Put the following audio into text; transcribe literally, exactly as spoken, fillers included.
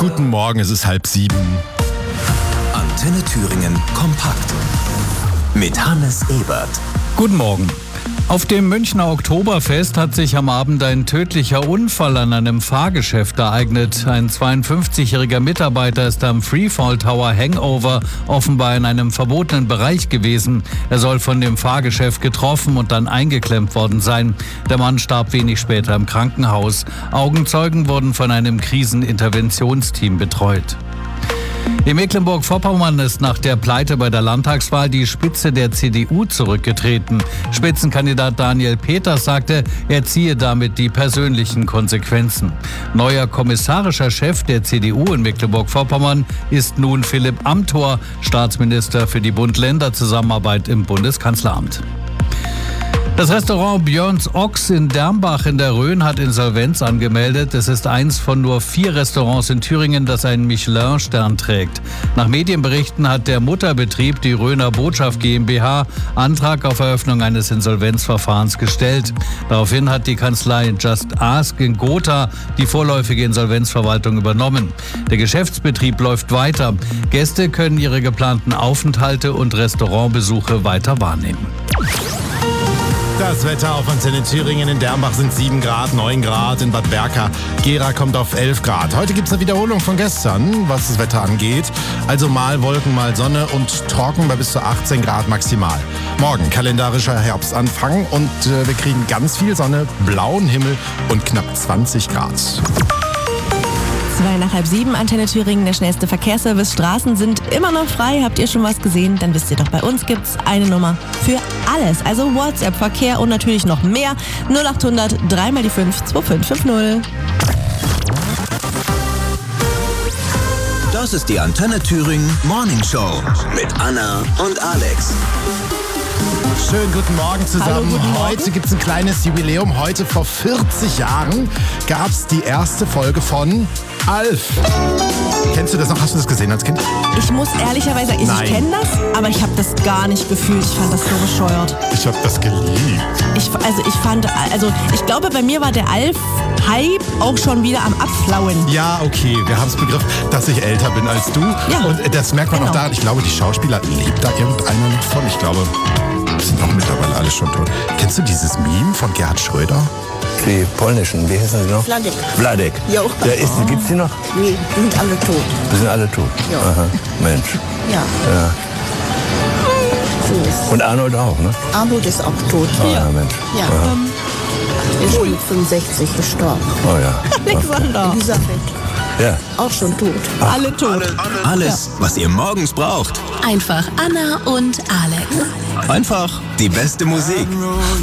Guten Morgen, es ist halb sieben. Antenne Thüringen kompakt mit Hannes Ebert. Guten Morgen. Auf dem Münchner Oktoberfest hat sich am Abend ein tödlicher Unfall an einem Fahrgeschäft ereignet. Ein zweiundfünfzigjähriger Mitarbeiter ist am Freefall Tower Hangover offenbar in einem verbotenen Bereich gewesen. Er soll von dem Fahrgeschäft getroffen und dann eingeklemmt worden sein. Der Mann starb wenig später im Krankenhaus. Augenzeugen wurden von einem Kriseninterventionsteam betreut. In Mecklenburg-Vorpommern ist nach der Pleite bei der Landtagswahl die Spitze der C D U zurückgetreten. Spitzenkandidat Daniel Peters sagte, er ziehe damit die persönlichen Konsequenzen. Neuer kommissarischer Chef der C D U in Mecklenburg-Vorpommern ist nun Philipp Amthor, Staatsminister für die Bund-Länder-Zusammenarbeit im Bundeskanzleramt. Das Restaurant Björns Ochs in Dermbach in der Rhön hat Insolvenz angemeldet. Es ist eins von nur vier Restaurants in Thüringen, das einen Michelin-Stern trägt. Nach Medienberichten hat der Mutterbetrieb, die Rhöner Botschaft GmbH, Antrag auf Eröffnung eines Insolvenzverfahrens gestellt. Daraufhin hat die Kanzlei Just Ask in Gotha die vorläufige Insolvenzverwaltung übernommen. Der Geschäftsbetrieb läuft weiter. Gäste können ihre geplanten Aufenthalte und Restaurantbesuche weiter wahrnehmen. Das Wetter auf Antenne Thüringen. In Dermbach sind sieben Grad, neun Grad. In Bad Berka, Gera kommt auf elf Grad. Heute gibt es eine Wiederholung von gestern, was das Wetter angeht. Also mal Wolken, mal Sonne und trocken bei bis zu achtzehn Grad maximal. Morgen kalendarischer Herbstanfang und äh, wir kriegen ganz viel Sonne, blauen Himmel und knapp zwanzig Grad. Zwei nach halb sieben, Antenne Thüringen, der schnellste Verkehrsservice. Straßen sind immer noch frei. Habt ihr schon was gesehen? Dann wisst ihr doch, bei uns gibt's eine Nummer für alles. Also WhatsApp, Verkehr und natürlich noch mehr. null acht hundert drei mal die fünf zwei fünf fünf null. Das ist die Antenne Thüringen Morning Show mit Anna und Alex. Schönen guten Morgen zusammen. Hallo, guten Morgen. Heute gibt es ein kleines Jubiläum. Heute vor vierzig Jahren gab es die erste Folge von Alf. Kennst du das noch? Hast du das gesehen als Kind? Ich muss ehrlicherweise sagen, ich, Nein. ich kenne das, aber ich habe das gar nicht gefühlt. Ich fand das so bescheuert. Ich habe das geliebt. Ich, also ich fand, also ich glaube, bei mir war der Alf-Hype auch schon wieder am Abflauen. Ja, okay, wir haben es begriffen, dass ich älter bin als du. Ja. Und das merkt man Genau. auch da. Ich glaube, die Schauspieler, lebt da irgendeiner noch von? Ich glaube, die sind auch mittlerweile alle schon tot. Kennst du dieses Meme von Gerhard Schröder? Die polnischen, wie heißen sie noch? Wladek. Wladek. Jo. Der ist, gibt's die noch? Nee, die sind alle tot. Die sind alle tot. Ja. Aha, Mensch. Ja. Ja. So ist. Und Arnold auch, ne? Armut ist auch tot. Oh, ja, Mensch. Ja. Aha. Ist schon mit fünfundsechzig gestorben. Oh ja. Alexander. Elisabeth, Ja. auch schon tot. Alle tot. Alles, was ihr morgens braucht. Einfach Anna und Alex. Einfach die beste Musik.